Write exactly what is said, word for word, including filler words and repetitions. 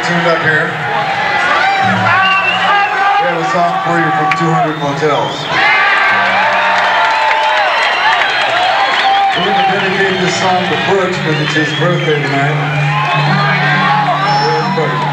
get tuned up here. We have a song for you from two hundred Motels. We're going to dedicate this song to Butch because it's his birthday tonight. Butch.